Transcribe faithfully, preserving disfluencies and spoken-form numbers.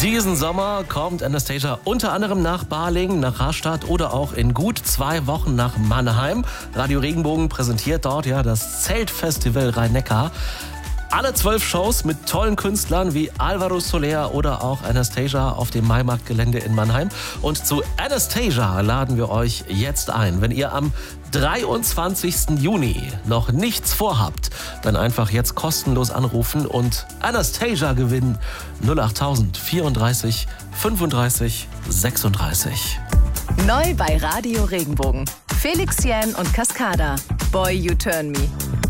Diesen Sommer kommt Anastacia unter anderem nach Balingen, nach Rastatt oder auch in gut zwei Wochen nach Mannheim. Radio Regenbogen präsentiert dort ja das Zeltfestival Rhein-Neckar. Alle zwölf Shows mit tollen Künstlern wie Alvaro Soler oder auch Anastacia auf dem Maimarktgelände in Mannheim. Und zu Anastacia laden wir euch jetzt ein. Wenn ihr am dreiundzwanzigsten Juni noch nichts vorhabt, dann einfach jetzt kostenlos anrufen und Anastacia gewinnen. null acht tausend vierunddreißig fünfunddreißig sechsunddreißig. Neu bei Radio Regenbogen. Felix Jähn und Cascada. Boy, You Turn Me.